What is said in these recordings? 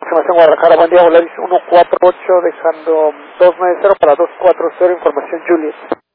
Aproximación Guadalajara, buen día, Volaris 148, dejando 290 para 240, información Juliet.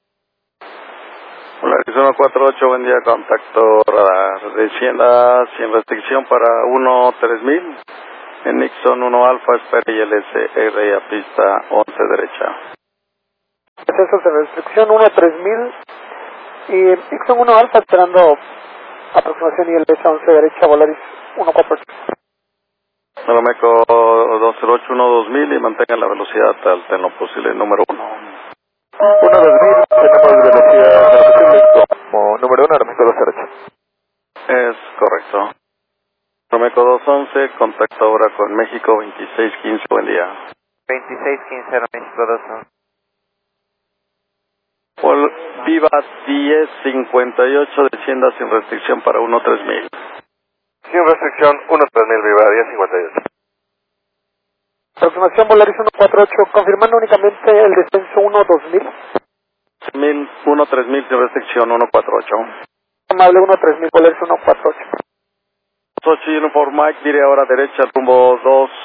Volaris 148, buen día, contacto radar. Descienda sin restricción para 13000. En Nixon 1 Alfa, espera ILS-R a pista 11 derecha. Proceso de restricción 13000 y Nixon 1 Alfa esperando aproximación ILS 11 derecha, Volaris 148. Aeromeco 208-2000 y mantenga la velocidad alta en lo posible, número 1. 1-2000, tenemos velocidad posible como número 1, Aeromeco 208. Es correcto. Aeromeco 211, contacto ahora con México 2615, buen día. 2615, Aeroméxico 211. Viva 1058, descienda sin restricción para 13000. Sin restricción, 13000, Viva 1058. Aproximación Volaris 148, confirmando únicamente el descenso 12000. 13000 sin restricción, 148. Amable 13000, Volaris 148. 8 Uniform Mike, diré ahora derecha, rumbo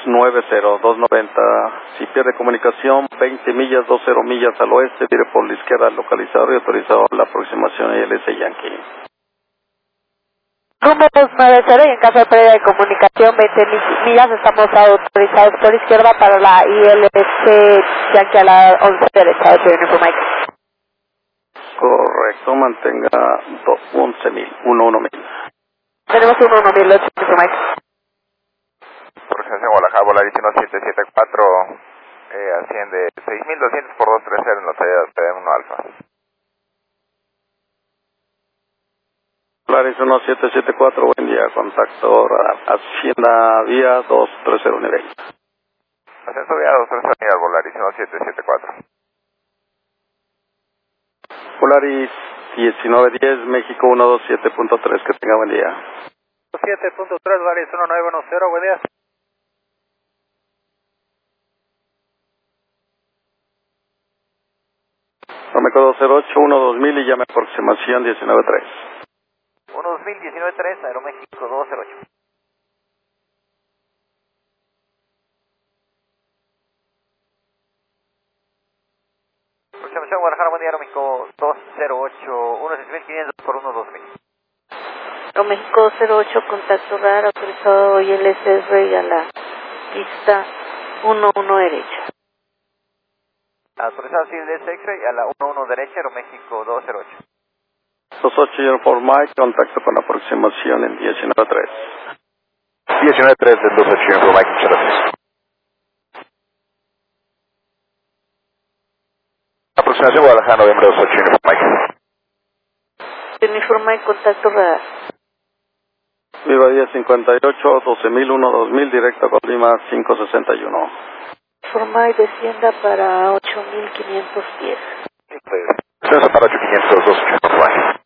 290. Si pierde comunicación, 20 millas, 20 millas al oeste, diré por la izquierda, localizador y autorizado la aproximación ILS Yankee. Rumbo 290 y en caso de pérdida de comunicación 20 millas estamos autorizados por izquierda para la ILS Yankee a la 11 derecha de Uniform Mike. Correcto, mantenga 11.000. Tenemos un 1008 Uniform Mike. Aproximación Guadalajara, Volaris 1774, asciende 6200 por 230 en la salida de 1 Alfa. Volaris 1774, buen día, contacto radar, Hacienda vía 230 nivel. Ascenso vía 230 nivel, Volaris 1774. Volaris 1910, México 127.3, que tenga buen día. 7.3, Volaris 1910, buen día. Aeromeco 208, 2000 y llame aproximación 193. 1-2000-19-3, Aeroméxico 208. Aproximación Guadalajara, buen día, Aeroméxico 208, 16500 por 1-2000. Aeroméxico 08, contacto radar autorizado ILS a la pista 11 derecha. Autorizado ILS X-Ray a la 11 derecha, Aeroméxico 208. 28 Uniform Mike, contacto con aproximación en 193. 193 del 28 Uniform Mike, muchas gracias. Aproximación Guadalajara, noviembre 28 Uniform Mike. Uniform Mike, contacto radar. Viva 1058, 12000, 2000, directo con Lima 561. Uniform Mike, descienda para 8500 pies. Descenso para 8500, 28 Uniform Mike.